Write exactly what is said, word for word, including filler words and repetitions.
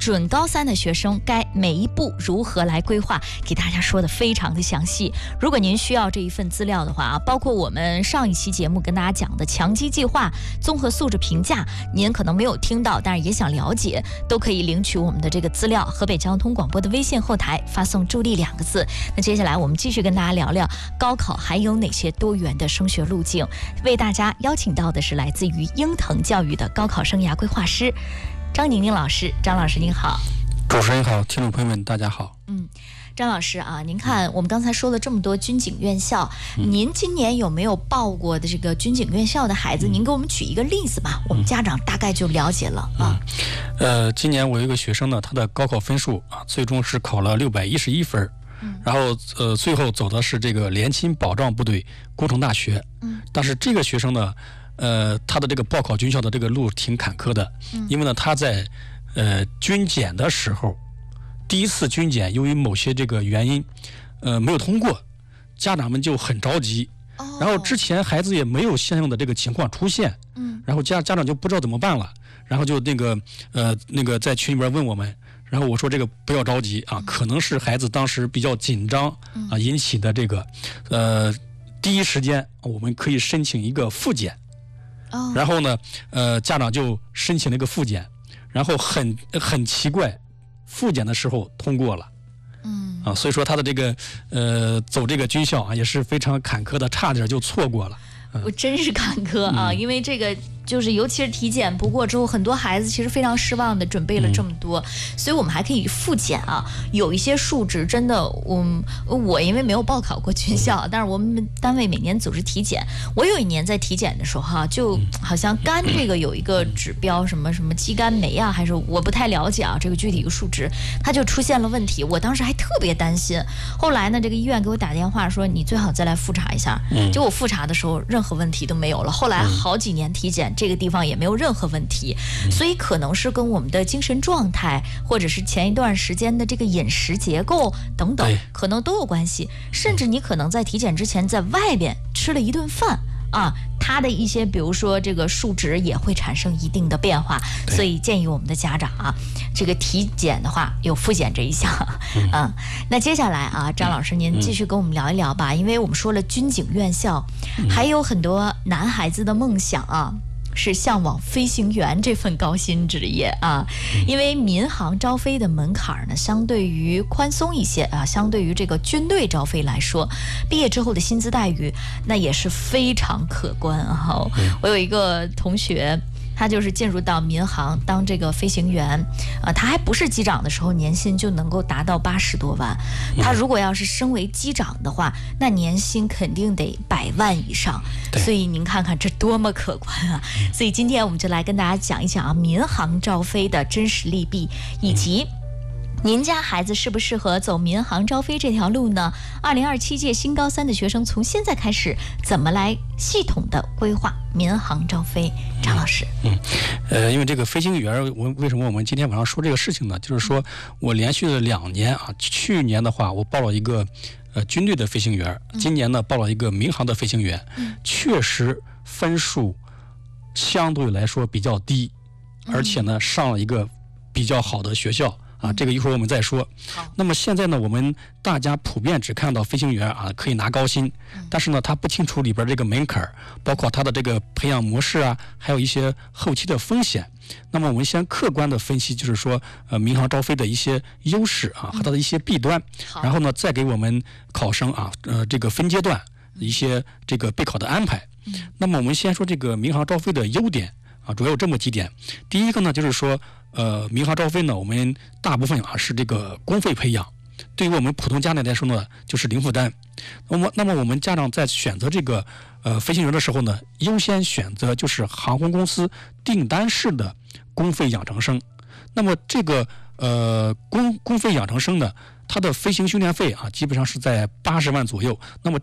准高三的学生该每一步如何来规划，给大家说的非常的详细。如果您需要这一份资料的话啊，包括我们上一期节目跟大家讲的强基计划综合素质评价，您可能没有听到，但是也想了解，都可以领取我们的这个资料。河北交通广播的微信后台发送助力两个字。那接下来我们继续跟大家聊聊高考还有哪些多元的升学路径。为大家邀请到的是来自于英腾教育的高考生涯规划师张宁宁老师。张老师您好。 主持人好，听众朋友们大家好。 嗯，张老师啊，您看我们刚才说了这么多军警院校，嗯、您今年有没有报过的这个军警院校的孩子？嗯、您给我们举一个例子吧，我们家长大概就了解了啊。 嗯、呃，今年我有一个学生呢，他的高考分数啊，最终是考了六百一十一分。嗯、然后呃，最后走的是这个联勤保障部队工程大学。嗯，但是这个学生呢，呃，他的这个报考军校的这个路挺坎坷的，嗯、因为呢，他在呃军检的时候，第一次军检由于某些这个原因，呃，没有通过，家长们就很着急。哦、然后之前孩子也没有相应的这个情况出现，嗯，然后家家长就不知道怎么办了，然后就那个呃那个在群里边问我们。然后我说这个不要着急啊，可能是孩子当时比较紧张啊引起的这个，呃，第一时间我们可以申请一个复检，哦，然后呢，呃，家长就申请了一个复检，然后很很奇怪，复检的时候通过了，嗯，啊，所以说他的这个呃走这个军校啊也是非常坎坷的，差点就错过了。 我真是坎坷啊，嗯、因为这个就是尤其是体检不过之后，很多孩子其实非常失望的准备了这么多，嗯、所以我们还可以复检啊。有一些数值真的，我我因为没有报考过军校，但是我们单位每年组织体检。我有一年在体检的时候哈、啊，就好像肝这个有一个指标，什么什么肌酐酶啊，还是我不太了解啊，这个具体一个数值，它就出现了问题。我当时还特别担心。后来呢，这个医院给我打电话说，你最好再来复查一下。嗯、结果我复查的时候，任何问题都没有了。后来好几年体检，这个地方也没有任何问题，所以可能是跟我们的精神状态，或者是前一段时间的这个饮食结构等等，可能都有关系。甚至你可能在体检之前在外边吃了一顿饭啊，它的一些比如说这个数值也会产生一定的变化，所以建议我们的家长啊，这个体检的话有复检这一项。嗯、啊，那接下来啊，张老师您继续跟我们聊一聊吧，因为我们说了军警院校，还有很多男孩子的梦想啊。是向往飞行员这份高薪职业啊，因为民航招飞的门槛呢，相对于宽松一些啊，相对于这个军队招飞来说，毕业之后的薪资待遇那也是非常可观啊。我有一个同学。他就是进入到民航当这个飞行员，呃，他还不是机长的时候，年薪就能够达到八十多万。他如果要是升为机长的话，那年薪肯定得百万以上。所以您看看这多么可观啊！所以今天我们就来跟大家讲一讲啊，民航招飞的真实利弊，以及您家孩子适不适合走民航招飞这条路呢？二零二七届新高三的学生从现在开始怎么来系统的规划民航招飞？张老师， 嗯，呃，因为这个飞行员，我为什么我们今天晚上说这个事情呢？就是说我连续了两年啊，去年的话我报了一个呃军队的飞行员，今年呢报了一个民航的飞行员，嗯、确实分数相对来说比较低，而且呢上了一个比较好的学校。啊，这个一会儿我们再说。那么现在呢，我们大家普遍只看到飞行员啊可以拿高薪，但是呢，他不清楚里边这个门槛，包括他的这个培养模式啊，还有一些后期的风险。那么我们先客观的分析，就是说，呃，民航招飞的一些优势啊和它的一些弊端，然后呢，再给我们考生啊，呃，这个分阶段一些这个备考的安排。那么我们先说这个民航招飞的优点。啊，主要有这么几点。第一个呢，就是说，呃，民航招飞呢，我们大部分啊是这个公费培养，对于我们普通家庭来说呢，就是零负担。那么，那么我们家长在选择这个呃飞行员的时候呢，优先选择就是航空公司订单式的公费养成生。那么这个呃公公费养成生呢，它的飞行训练费啊，基本上是在八十万左右。那么